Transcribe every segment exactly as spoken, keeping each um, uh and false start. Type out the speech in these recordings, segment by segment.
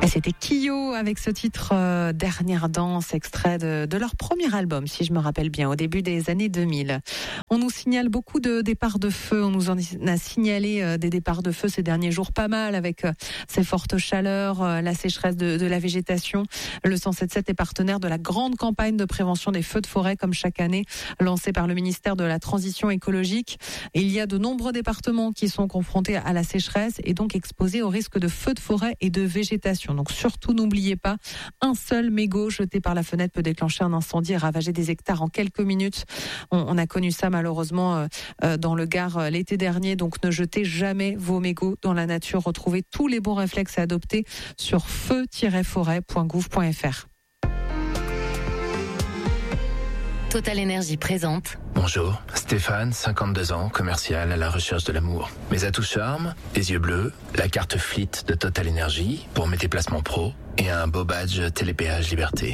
Et c'était Kyo avec ce titre euh, Dernière danse, extrait de, de leur premier album, si je me rappelle bien, au début des années deux mille. On nous signale beaucoup de départs de feu. On nous en a signalé euh, des départs de feu ces derniers jours, pas mal, avec euh, ces fortes chaleurs, euh, la sécheresse de, de la végétation. Le cent sept sept est partenaire de la grande campagne de prévention des feux de forêt, comme chaque année, lancée par le ministère de la Transition écologique. Et il y a de nombreux départements qui sont confrontés à la sécheresse et donc exposés au risque de feux de forêt et de végétation. Donc surtout, n'oubliez pas, un seul mégot jeté par la fenêtre peut déclencher un incendie et ravager des hectares en quelques minutes. On, on a connu ça malheureusement euh, dans le Gard euh, l'été dernier. Donc ne jetez jamais vos mégots dans la nature. Retrouvez tous les bons réflexes à adopter sur feu tiret forêt point gouv point f r. Total Énergie présente. Bonjour, Stéphane, cinquante-deux ans, commercial à la recherche de l'amour. Mes atouts charme, les yeux bleus, la carte Fleet de Total Énergie pour mes déplacements pro et un beau badge Télépéage Liberté.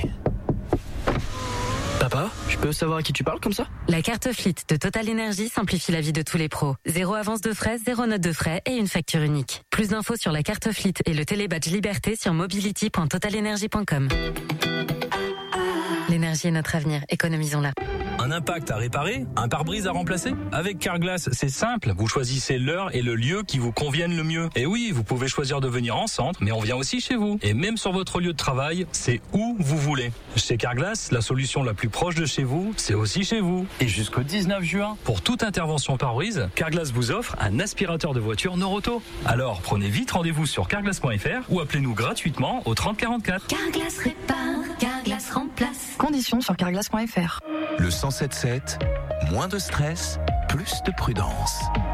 Papa, je peux savoir à qui tu parles comme ça? La carte Fleet de Total Énergie simplifie la vie de tous les pros. Zéro avance de frais, zéro note de frais et une facture unique. Plus d'infos sur la carte Fleet et le télébadge Liberté sur mobility point total énergie point com. L'énergie est notre avenir, économisons-la. Un impact à réparer? Un pare-brise à remplacer? Avec Carglass, c'est simple. Vous choisissez l'heure et le lieu qui vous conviennent le mieux. Et oui, vous pouvez choisir de venir en centre, mais on vient aussi chez vous. Et même sur votre lieu de travail, c'est où vous voulez. Chez Carglass, la solution la plus proche de chez vous, c'est aussi chez vous. Et jusqu'au dix-neuf juin, pour toute intervention pare-brise, Carglass vous offre un aspirateur de voiture Noroto. Alors, prenez vite rendez-vous sur carglass point f r ou appelez-nous gratuitement au trente quarante-quatre. Carglass répare, Carglass remplace. Conditions sur carglass point f r. Le cent sept sept, moins de stress, plus de prudence.